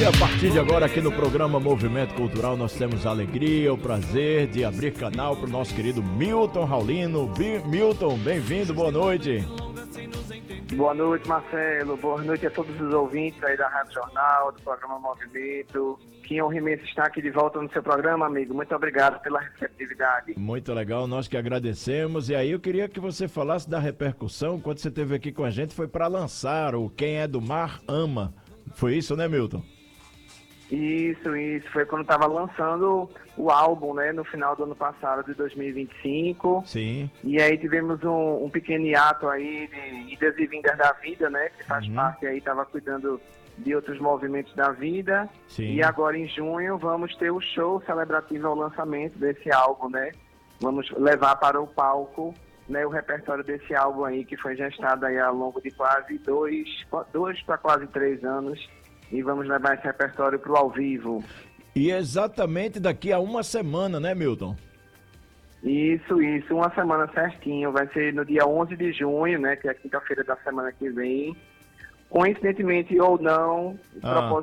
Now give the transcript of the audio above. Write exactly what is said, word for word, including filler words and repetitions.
E a partir de agora, aqui no programa Movimento Cultural, nós temos a alegria, o prazer de abrir canal para o nosso querido Milton Raulino. Bi- Milton, bem-vindo, boa noite. Boa noite, Marcelo. Boa noite a todos os ouvintes aí da Rádio Jornal, do programa Movimento. Que honra imensa estar aqui de volta no seu programa, amigo. Muito obrigado pela receptividade. Muito legal, nós que agradecemos. E aí eu queria que você falasse da repercussão, quando você esteve aqui com a gente, foi para lançar o Quem é do Mar Ama. Foi isso, né, Milton? Isso, isso. Foi quando estava lançando o álbum, né, no final do ano passado, de dois mil e vinte e cinco. Sim. E aí tivemos um, um pequeno hiato aí de idas e vindas da vida, né, que faz Uhum. parte aí, estava cuidando de outros movimentos da vida. Sim. E agora em junho vamos ter o show celebrativo ao lançamento desse álbum, né? Vamos levar para o palco, né, o repertório desse álbum aí, que foi gestado aí ao longo de quase dois, dois para quase três anos. E vamos levar esse repertório para o ao vivo. E exatamente daqui a uma semana, né, Milton? Isso, isso, uma semana certinho. Vai ser no dia onze de junho, né, que é a quinta-feira da semana que vem. Coincidentemente ou não, Ah.